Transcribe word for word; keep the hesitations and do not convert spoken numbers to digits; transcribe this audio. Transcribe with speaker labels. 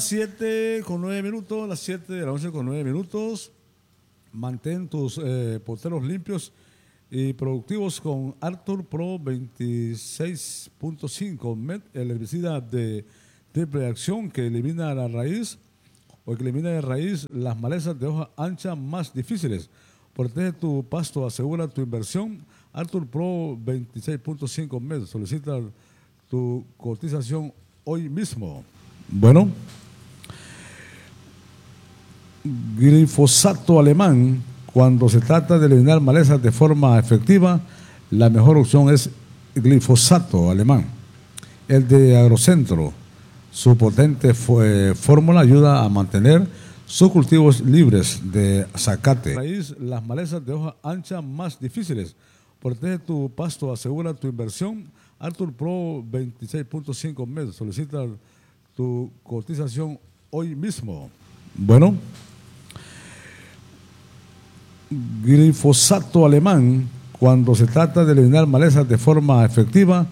Speaker 1: siete con nueve minutos, las siete de la noche con nueve minutos. Mantén tus eh, porteros limpios y productivos con Arthur Pro veintiséis punto cinco Met, el herbicida de triple acción que elimina la raíz o que elimina de raíz las malezas de hoja ancha más difíciles. Protege tu pasto, asegura tu inversión. Arthur Pro veintiséis punto cinco Met. Solicita tu cotización hoy mismo. Bueno, glifosato alemán. Cuando se trata de eliminar malezas de forma efectiva, la mejor opción es glifosato alemán. El de Agrocentro, su potente fórmula ayuda a mantener sus cultivos libres de zacate. Raíz, las malezas de hoja ancha más difíciles. Protege tu pasto, asegura tu inversión. Arthur Pro veintiséis punto cinco Met. Solicita tu cotización hoy mismo. Bueno, glifosato alemán. Cuando se trata de eliminar malezas de forma efectiva,